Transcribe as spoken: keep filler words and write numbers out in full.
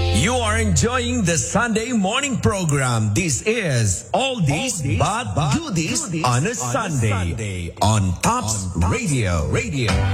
You are enjoying the Sunday morning program. This is All This But Do This on a Sunday on Tops Radio. Radio.